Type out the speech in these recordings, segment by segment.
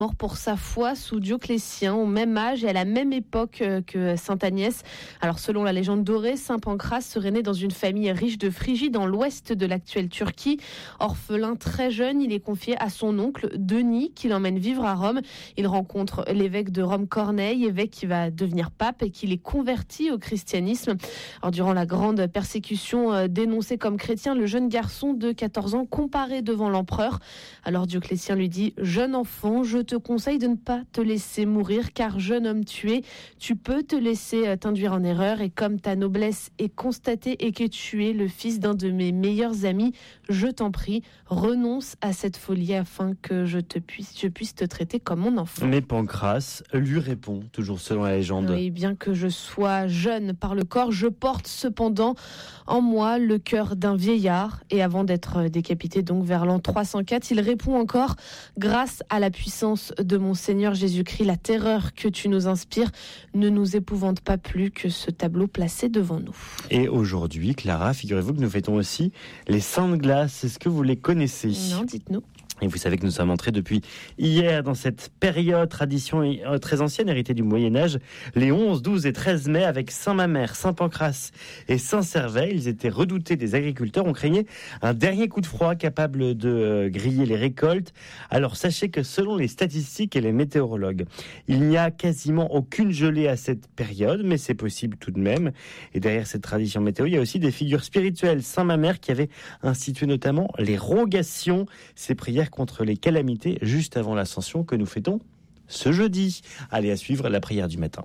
Mort pour sa foi sous Dioclétien, au même âge et à la même époque que Sainte Agnès. Alors selon la légende dorée, Saint Pancrace serait né dans une famille riche de Phrygie dans l'ouest de l'actuelle Turquie. Orphelin très jeune, il est confié à son oncle Denis qui l'emmène vivre à Rome. Il rencontre l'évêque de Rome Corneille, évêque qui va devenir pape et qui les convertit au christianisme. Alors, durant la grande persécution dénoncée comme chrétien, le jeune garçon de 14 ans comparaît devant l'empereur. Alors Dioclétien lui dit « Jeune enfant, je te conseille de ne pas te laisser mourir car jeune homme tué, tu peux te laisser t'induire en erreur et comme ta noblesse est constatée et que tu es le fils d'un de mes meilleurs amis, je t'en prie, renonce à cette folie afin que je puisse te traiter comme mon enfant. » Mais Pancrace lui répond, toujours selon la légende. Oui, bien que je sois jeune par le corps, je porte cependant en moi le cœur d'un vieillard. Et avant d'être décapité donc vers l'an 304, il répond encore « Grâce à la puissance de mon Seigneur Jésus-Christ, la terreur que tu nous inspires ne nous épouvante pas plus que ce tableau placé devant nous. » Et aujourd'hui, Clara, figurez-vous que nous fêtons aussi les Saints de Glace. Est-ce que vous les connaissez ? Non, dites-nous. Et vous savez que nous sommes entrés depuis hier dans cette période, tradition très ancienne, héritée du Moyen-Âge, les 11, 12 et 13 mai, avec Saint-Mamère, Saint-Pancrace et Saint-Servais. Ils étaient redoutés des agriculteurs. On craignait un dernier coup de froid capable de griller les récoltes. Alors sachez que selon les statistiques et les météorologues, il n'y a quasiment aucune gelée à cette période, mais c'est possible tout de même. Et derrière cette tradition météo, il y a aussi des figures spirituelles. Saint-Mamère qui avait institué notamment les rogations, ces prières contre les calamités juste avant l'ascension que nous fêtons ce jeudi. Allez, à suivre la prière du matin.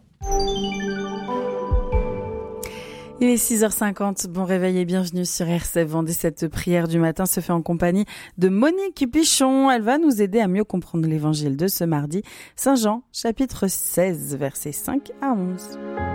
Il est 6h50, bon réveil et bienvenue sur RCF Vendée. Cette prière du matin se fait en compagnie de Monique Pichon. Elle va nous aider à mieux comprendre l'évangile de ce mardi. Saint Jean, chapitre 16, versets 5 à 11.